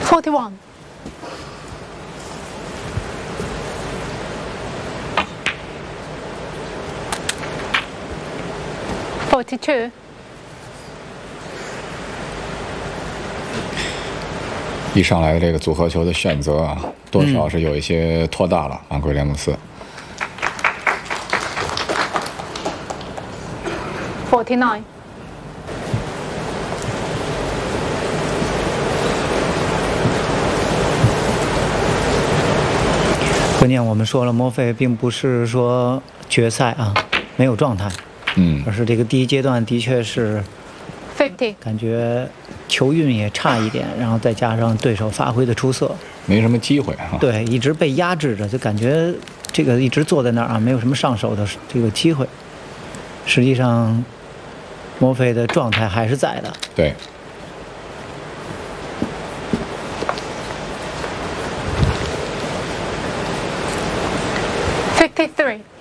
41. 42. 一上来的这个组合球的选择啊，多少是有一些拖大了啊，威廉姆斯。 49. 关键我们说了，莫菲并不是说决赛啊没有状态，而是这个第一阶段的确是 50. 感觉球运也差一点，然后再加上对手发挥的出色， 没什么机会啊。 对，一直被压制着，就感觉这个一直坐在那儿啊，没有什么上手的这个机会。实际上，莫菲的状态还是在的。 对。 53.